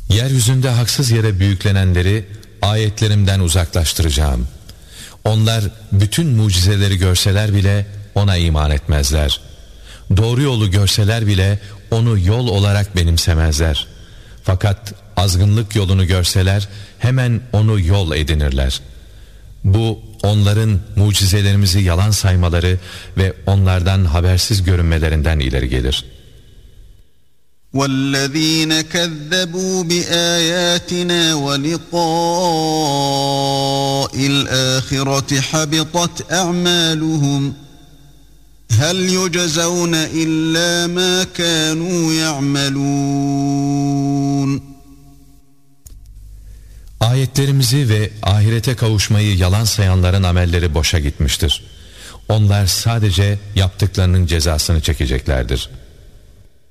Yeryüzünde haksız yere büyüklenenleri ayetlerimden uzaklaştıracağım. Onlar bütün mucizeleri görseler bile ona iman etmezler. Doğru yolu görseler bile onu yol olarak benimsemezler. Fakat azgınlık yolunu görseler hemen onu yol edinirler. Bu onların mucizelerimizi yalan saymaları ve onlardan habersiz görünmelerinden ileri gelir. وَالَّذ۪ينَ كَذَّبُوا بِآيَاتِنَا وَلِقَاءِ الْآخِرَةِ حَبِطَتْ أَعْمَالُهُمْ هَلْ يُجْزَوْنَ إِلَّا مَا كَانُوا يَعْمَلُونَ Ayetlerimizi ve ahirete kavuşmayı yalan sayanların amelleri boşa gitmiştir. Onlar sadece yaptıklarının cezasını çekeceklerdir.